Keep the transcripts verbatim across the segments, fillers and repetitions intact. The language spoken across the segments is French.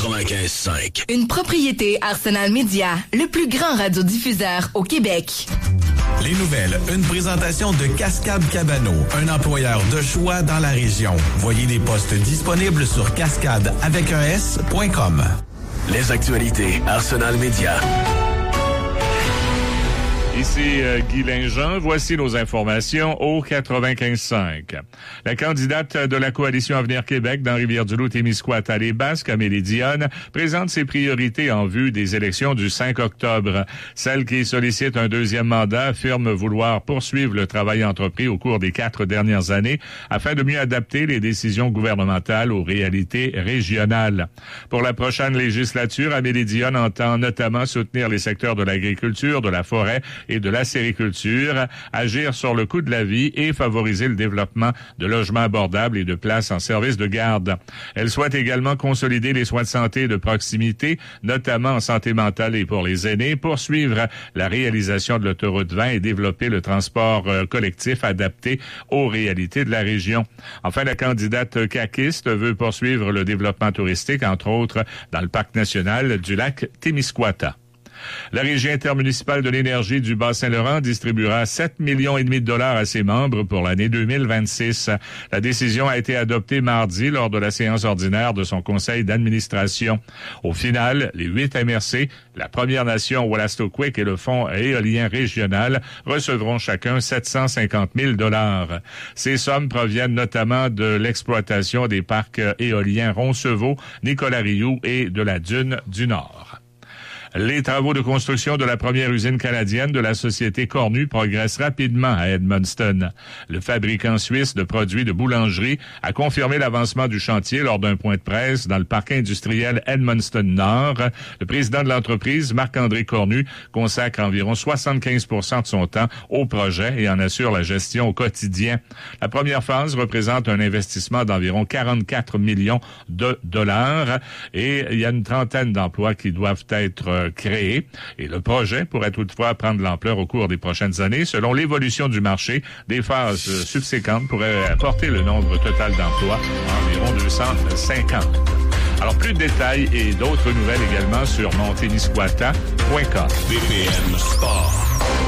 quatre-vingt-quinze cinq. Une propriété Arsenal Media, le plus grand radiodiffuseur au Québec. Les nouvelles, une présentation de Cascade Cabano, un employeur de choix dans la région. Voyez les postes disponibles sur cascade avec un S point com. Les actualités Arsenal Media. Ici euh, Guy Linjean, voici nos informations au quatre-vingt-quinze cinq. La candidate de la coalition Avenir Québec dans Rivière-du-Loup-Témiscouata les Basques, Amélie Dionne, présente ses priorités en vue des élections du cinq octobre. Celle qui sollicite un deuxième mandat affirme vouloir poursuivre le travail entrepris au cours des quatre dernières années afin de mieux adapter les décisions gouvernementales aux réalités régionales. Pour la prochaine législature, Amélie Dionne entend notamment soutenir les secteurs de l'agriculture, de la forêt et de la sériculture, agir sur le coût de la vie et favoriser le développement de logements abordables et de places en service de garde. Elle souhaite également consolider les soins de santé de proximité, notamment en santé mentale et pour les aînés, poursuivre la réalisation de l'autoroute vingt et développer le transport euh, collectif adapté aux réalités de la région. Enfin, la candidate caquiste veut poursuivre le développement touristique, entre autres dans le parc national du lac Témiscouata. La Régie intermunicipale de l'énergie du Bas-Saint-Laurent distribuera sept millions et demi de dollars à ses membres pour l'année deux mille vingt-six. La décision a été adoptée mardi lors de la séance ordinaire de son conseil d'administration. Au final, les huit M R C, la Première Nation Wolastoqiyik et le Fonds éolien régional recevront chacun sept cent cinquante mille dollars. Ces sommes proviennent notamment de l'exploitation des parcs éoliens Roncevaux, Nicolas-Rioux et de la Dune du Nord. Les travaux de construction de la première usine canadienne de la société Cornu progressent rapidement à Edmundston. Le fabricant suisse de produits de boulangerie a confirmé l'avancement du chantier lors d'un point de presse dans le parc industriel Edmundston Nord. Le président de l'entreprise, Marc-André Cornu, consacre environ soixante-quinze pour cent de son temps au projet et en assure la gestion au quotidien. La première phase représente un investissement d'environ quarante-quatre millions de dollars et il y a une trentaine d'emplois qui doivent être créé et le projet pourrait toutefois prendre l'ampleur au cours des prochaines années. Selon l'évolution du marché, des phases subséquentes pourraient porter le nombre total d'emplois à environ deux cent cinquante. Alors, plus de détails et d'autres nouvelles également sur mon témiscouata point com. B P M Sport.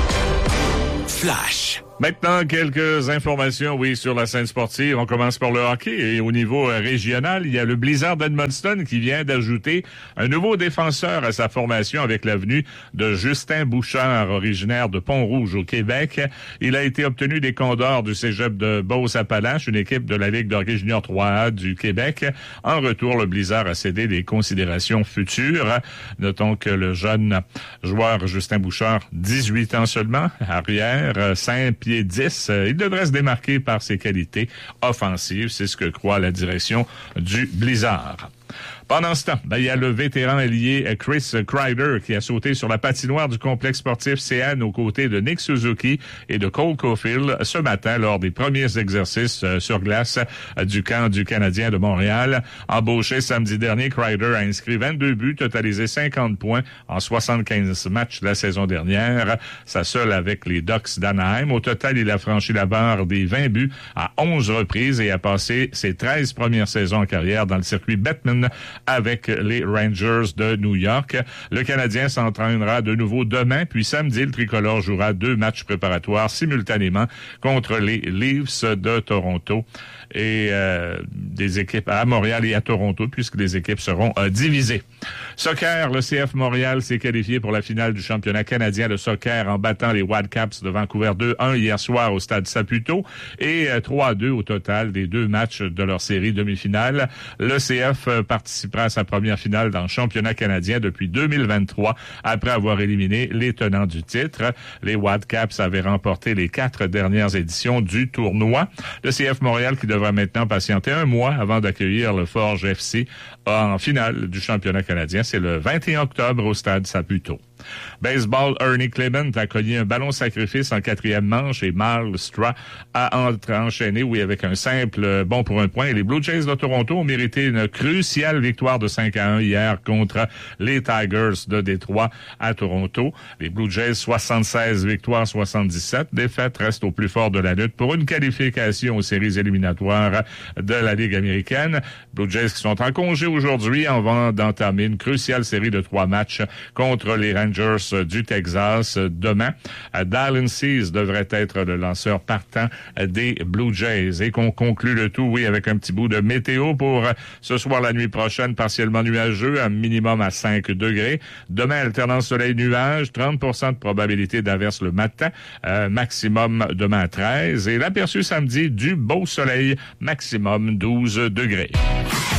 Flash. Maintenant, quelques informations, oui, sur la scène sportive. On commence par le hockey et au niveau euh, régional, il y a le Blizzard d'Edmundston qui vient d'ajouter un nouveau défenseur à sa formation avec la venue de Justin Bouchard, originaire de Pont-Rouge au Québec. Il a été obtenu des Condors du cégep de Beauce-Appalaches, une équipe de la Ligue de hockey junior trois A du Québec. En retour, le Blizzard a cédé des considérations futures. Notons que le jeune joueur Justin Bouchard, dix-huit ans seulement, arrière, cinq pieds dix, il devrait se démarquer par ses qualités offensives, c'est ce que croit la direction du Blizzard. Pendant ce temps, ben, il y a le vétéran allié Chris Kreider qui a sauté sur la patinoire du complexe sportif C N aux côtés de Nick Suzuki et de Cole Caulfield ce matin lors des premiers exercices euh, sur glace euh, du camp du Canadien de Montréal. Embauché samedi dernier, Kreider a inscrit vingt-deux buts, totalisé cinquante points en soixante-quinze matchs la saison dernière. Sa seule avec les Ducks d'Anaheim. Au total, il a franchi la barre des vingt buts à onze reprises et a passé ses treize premières saisons en carrière dans le circuit Bettman avec les Rangers de New York. Le Canadien s'entraînera de nouveau demain, puis samedi, le tricolore jouera deux matchs préparatoires simultanément contre les Leafs de Toronto et euh, des équipes à Montréal et à Toronto, puisque les équipes seront euh, divisées. Soccer, le C F Montréal s'est qualifié pour la finale du championnat canadien de soccer en battant les Wildcats de Vancouver deux un hier soir au stade Saputo et euh, trois à deux au total des deux matchs de leur série demi-finale. Le C F euh, participera à sa première finale dans le championnat canadien depuis deux mille vingt-trois après avoir éliminé les tenants du titre. Les Wildcats avaient remporté les quatre dernières éditions du tournoi. Le C F Montréal qui devra maintenant patienter un mois avant d'accueillir le Forge F C en finale du championnat canadien. C'est le vingt et un octobre au stade Saputo. Baseball, Ernie Clement a cogné un ballon sacrifice en quatrième manche et Marl Stra a enchaîné, oui, avec un simple bon pour un point. Et les Blue Jays de Toronto ont mérité une cruciale victoire victoire de cinq à un hier contre les Tigers de Détroit à Toronto. Les Blue Jays, soixante-seize victoires, soixante-dix-sept défaites, restent au plus fort de la lutte pour une qualification aux séries éliminatoires de la Ligue américaine. Blue Jays qui sont en congé aujourd'hui avant d'entamer une cruciale série de trois matchs contre les Rangers du Texas demain. Dylan Cease devrait être le lanceur partant des Blue Jays. Et qu'on conclut le tout, oui, avec un petit bout de météo pour ce soir, la nuit prochaine, partiellement nuageux, un minimum à cinq degrés. Demain, alternance soleil-nuage, trente pour cent de probabilité d'averse le matin, euh, maximum demain à treize. Et l'aperçu samedi, du beau soleil, maximum douze degrés.